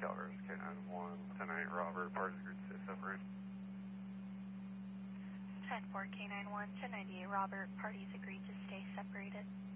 Calvert, K91, 10-8, Robert, parties agreed to stay separated. 10-4, K91, 1098, Robert, parties agreed to stay separated.